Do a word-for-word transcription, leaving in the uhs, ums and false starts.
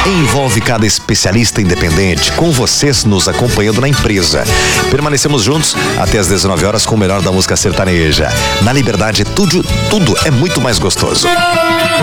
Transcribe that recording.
envolve cada especialista independente, com vocês nos acompanhando na empresa. Permanecemos juntos até às dezenove horas com o melhor da música sertaneja. Na Liberdade, tudo, tudo é muito mais gostoso.